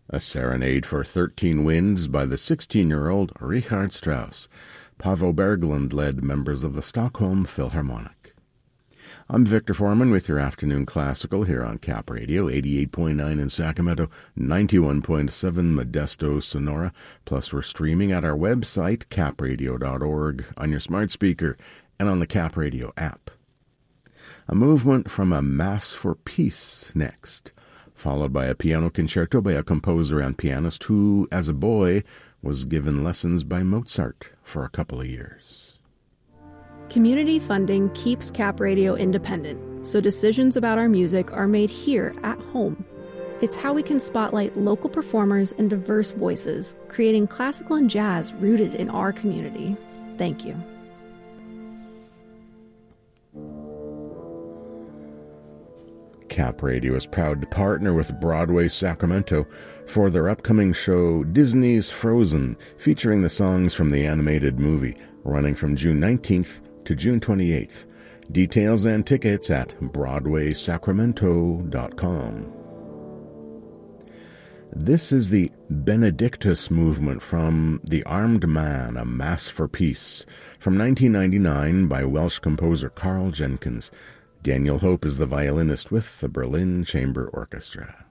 A Serenade for 13 Winds by the 16-year-old Richard Strauss. Paavo Berglund led members of the Stockholm Philharmonic. I'm Victor Foreman with your afternoon classical here on Cap Radio, 88.9 in Sacramento, 91.7 Modesto, Sonora. Plus, we're streaming at our website, capradio.org, on your smart speaker and on the Cap Radio app. A movement from a Mass for Peace next, followed by a piano concerto by a composer and pianist who, as a boy, was given lessons by Mozart for a couple of years. Community funding keeps Cap Radio independent, so decisions about our music are made here at home. It's how we can spotlight local performers and diverse voices, creating classical and jazz rooted in our community. Thank you. Cap Radio is proud to partner with Broadway Sacramento for their upcoming show Disney's Frozen, featuring the songs from the animated movie, running from June 19th to June 28th. Details and tickets at BroadwaySacramento.com. This is the Benedictus movement from The Armed Man, A Mass for Peace, from 1999 by Welsh composer Carl Jenkins. Daniel Hope is the violinist with the Berlin Chamber Orchestra.